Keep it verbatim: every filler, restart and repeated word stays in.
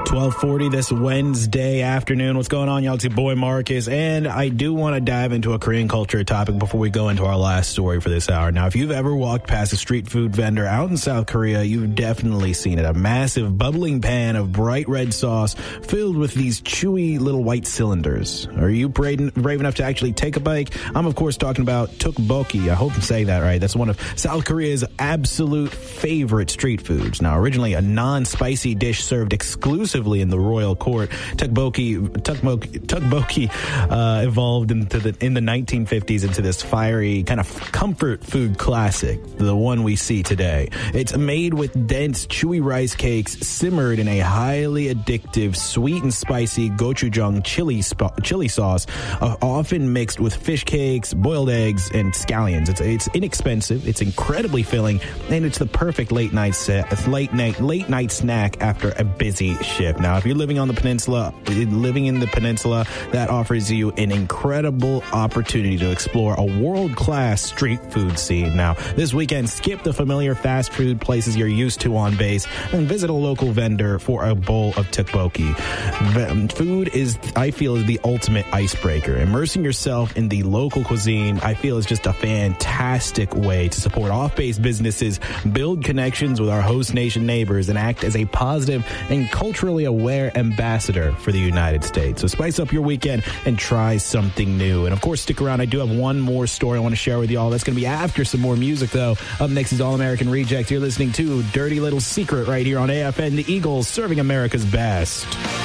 twelve forty this Wednesday afternoon. What's going on, y'all? It's your boy Marcus, and I do want to dive into a Korean culture topic before we go into our last story for this hour. Now, if you've ever walked past a street food vendor out in South Korea, you've definitely seen it. A massive bubbling pan of bright red sauce filled with these chewy little white cylinders. Are you brave, brave enough to actually take a bite? I'm, of course, talking about tteokbokki. I hope I'm saying that right. That's one of South Korea's absolute favorite street foods. Now, originally a non-spicy dish served exclusively in the royal court, tteokbokki tteokbokki, tteokbokki uh, evolved into the in the nineteen fifties into this fiery kind of comfort food classic, the one we see today. It's made with dense, chewy rice cakes simmered in a highly addictive, sweet and spicy gochujang chili sp- chili sauce, uh, often mixed with fish cakes, boiled eggs, and scallions. It's it's inexpensive, it's incredibly filling, and it's the perfect late night set, late night late night snack after a busy shift. Now, if you're living on the peninsula, living in the peninsula, that offers you an incredible opportunity to explore a world-class street food scene. Now, this weekend, skip the familiar fast food places you're used to on base and visit a local vendor for a bowl of tteokbokki. Food is, I feel, is the ultimate icebreaker. Immersing yourself in the local cuisine, I feel, is just a fantastic way to support off-base businesses, build connections with our host nation neighbors, and act as a positive and culturally aware ambassador for the United States. So spice up your weekend and try something new. And of course, stick around. I do have one more story I want to share with y'all. That's going to be after some more music, though. Up next is All American Rejects. You're listening to Dirty Little Secret right here on A F N, the Eagles, serving America's best.